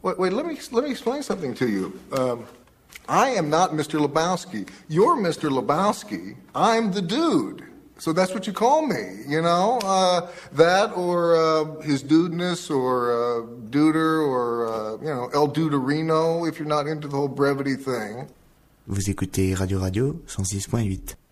Wait, let me explain something to you. I am not Mr. Lebowski. You're Mr. Lebowski. I'm the dude. So that's what you call me, you know? That or his dudeness or duder or, El Duderino if you're not into the whole brevity thing. Vous écoutez Radio 106.8.